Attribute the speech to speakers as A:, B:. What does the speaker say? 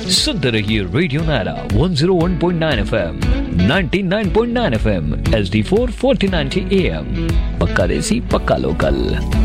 A: सुनते रहिए radio Naira 101.9 FM, 99.9 FM, HD4 1490 AM। पक्का देसी पक्का लोकल।